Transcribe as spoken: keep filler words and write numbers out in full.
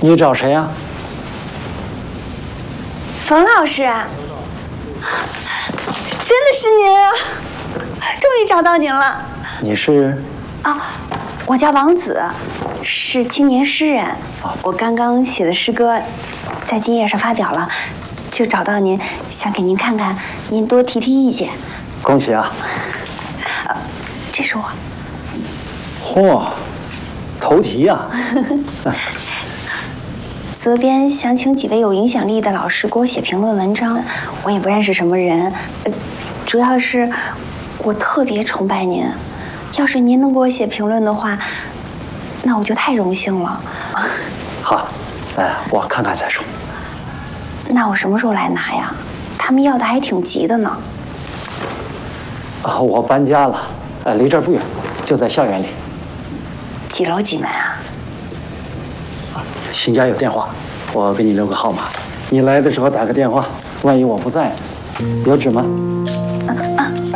你找谁呀？ 冯老师啊，真的是您啊！终于找到您了。 你是？ 啊，我叫王子，是青年诗人。我刚刚写的诗歌在今夜上发表了，就找到您，想给您看看，您多提提意见。 恭喜啊！ 呃，这是我。 嚯，头题呀！ 责编想请几位有影响力的老师给我写评论文章，我也不认识什么人，主要是我特别崇拜您。要是您能给我写评论的话，那我就太荣幸了。 好，哎，我看看再说。 那我什么时候来拿呀？他们要的还挺急的呢。 啊，我搬家了，呃，离这儿不远，就在校园里。 几楼几门啊？ 新家有电话，我给你留个号码，你来的时候打个电话，万一我不在，有纸吗？